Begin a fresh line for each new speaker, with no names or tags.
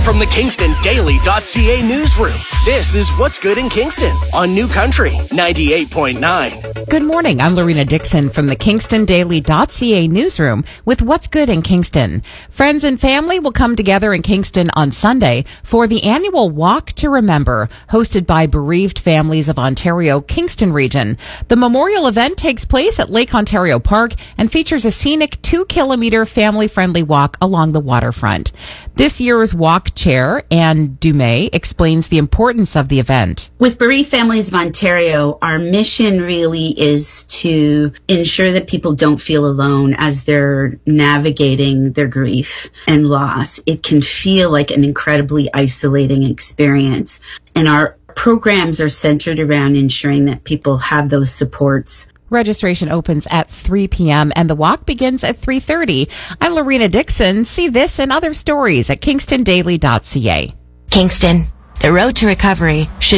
From the KingstonDaily.ca newsroom, this is What's Good in Kingston on New Country 98.9.
Good morning. I'm Lorena Dixon from the KingstonDaily.ca newsroom with What's Good in Kingston. Friends and family will come together in Kingston on Sunday for the annual Walk to Remember, hosted by Bereaved Families of Ontario Kingston region. The memorial event takes place at Lake Ontario Park and features a scenic 2-kilometer family-friendly walk along the waterfront. This year's walk chair, Anne Dumais, explains the importance of the event.
With Bereaved Families of Ontario, our mission really is to ensure that people don't feel alone as they're navigating their grief and loss. It can feel like an incredibly isolating experience. And our programs are centered around ensuring that people have those supports.
Registration opens at 3 p.m. and the walk begins at 3:30. I'm Lorena Dixon. See this and other stories at KingstonDaily.ca.
Kingston, the road to recovery